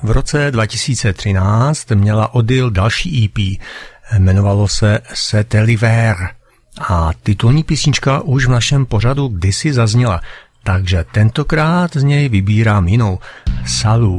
V roce 2013 měla Odile další EP, jmenovalo se C'est l'hiver a titulní písnička už v našem pořadu kdysi zazněla, takže tentokrát z něj vybírám jinou, Salut.